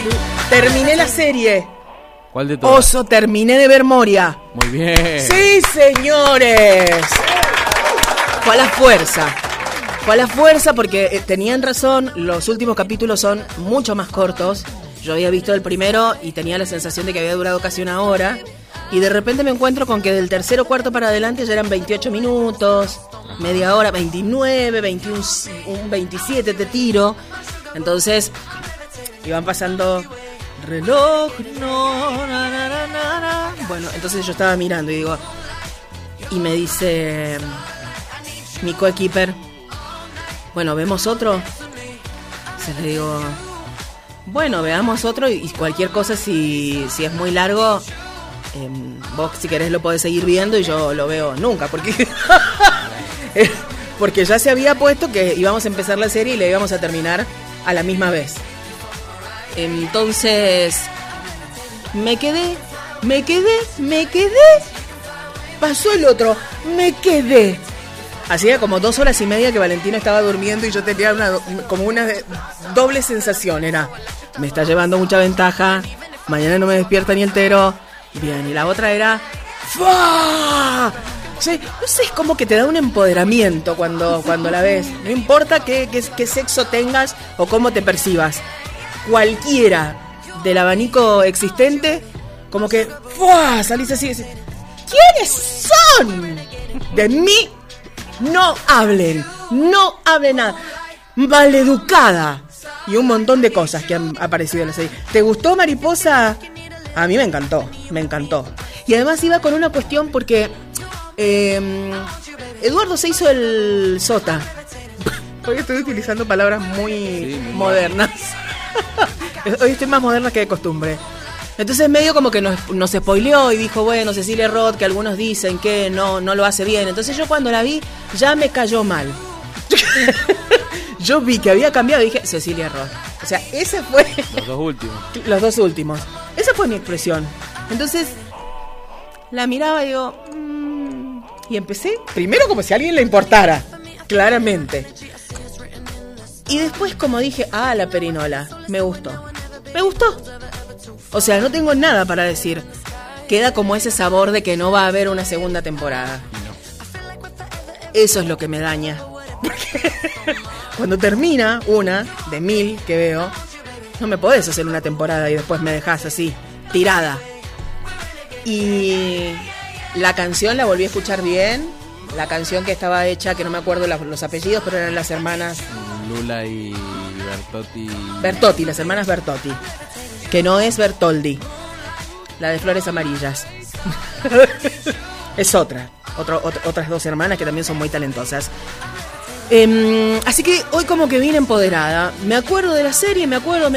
Terminé la serie. ¿Cuál de todas? Oso, terminé de ver Moria. Muy bien. Sí, señores. Fue a la fuerza. Fue a la fuerza porque tenían razón, los últimos capítulos son mucho más cortos. Yo había visto el primero y tenía la sensación de que había durado casi una hora. Y de repente me encuentro con que del tercero cuarto para adelante ya eran 28 minutos, media hora, 29, 21, un 27 te tiro. Entonces iban pasando reloj, no, na, na, na, na, na. Bueno, entonces yo estaba mirando y digo, y me dice mi coequiper, bueno, ¿vemos otro? Entonces le digo, bueno, veamos otro y cualquier cosa si es muy largo, vos si querés lo podés seguir viendo y yo lo veo nunca, porque ya se había puesto que íbamos a empezar la serie y la íbamos a terminar a la misma vez. Entonces me quedé, pasó el otro, me quedé. Hacía como 2 horas y media que Valentina estaba durmiendo y yo tenía como una doble sensación. Era, me está llevando mucha ventaja, mañana no me despierta ni entero. Bien, y la otra era, ¡fua! Sí, no sé, es como que te da un empoderamiento cuando la ves. No importa qué sexo tengas o cómo te percibas. Cualquiera del abanico existente, como que ¡fua! Salís así y decís, ¿quiénes son? De mí no hablen nada. Maleducada. Y un montón de cosas que han aparecido en la serie. ¿Te gustó Mariposa? A mí me encantó. Y además iba con una cuestión porque Eduardo se hizo el sota. Hoy estoy utilizando palabras muy modernas. Hoy estoy más moderna que de costumbre. Entonces medio como que nos spoileó y dijo, bueno, Cecilia Roth, que algunos dicen que no lo hace bien. Entonces yo cuando la vi ya me cayó mal. Yo vi que había cambiado y dije, Cecilia Roth. O sea, ese fue... Los dos últimos. Esa fue mi expresión. Entonces la miraba y digo... Y empecé, primero como si a alguien le importara, claramente. Y después como dije, la perinola, me gustó. O sea, no tengo nada para decir. Queda como ese sabor de que no va a haber una segunda temporada. Eso es lo que me daña. Porque cuando termina una de 1000 que veo, no me podés hacer una temporada y después me dejás así, tirada. Y la canción la volví a escuchar bien. La canción que estaba hecha, que no me acuerdo los apellidos, pero eran las hermanas Lula y Bertotti, las hermanas Bertotti. Que no es Bertoldi, la de Flores Amarillas. Es otras 2 hermanas que también son muy talentosas. Así que hoy como que vine empoderada. Me acuerdo de la serie, me acuerdo